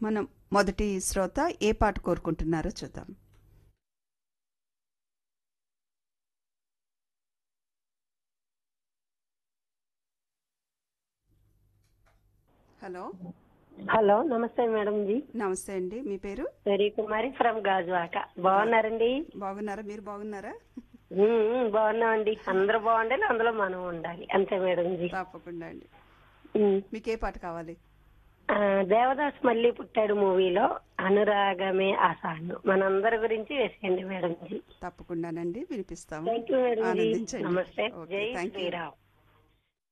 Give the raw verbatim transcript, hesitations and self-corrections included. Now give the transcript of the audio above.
మనం మొదటి శ్రోత ఏ పాట కోరుకుంటున్నారో చూద్దాం. హలో హలో, నమస్తే మేడం జీ. నమస్తే అండి, మీ పేరు? Very Kumari from Gajuwaka. బాగున్నారండి? బాగున్నారా? మీరు బాగున్నారా? ఉమ్, ఉమ్, బాగున్నామండి. అందరూ బాగుండాలి, అందులో మనం ఉండాలి, అంతే మేడం జీ. తప్పకుండా అండి. ఉమ్. మీకు ఏ పాట కావాలి? ఆ, దేవదాస్ మళ్ళీ పుట్టాడు మూవీలో అనురాగమే ఆసాను మనందరి గురించి వేసేయండి మేడం జీ. తప్పకుండానండి, వినిపిస్తాము. Thank you madam G. ఆనందించండి. నమస్తే. ఓకే, జై థ్యాంక్ యూ. శ్రీరామ్.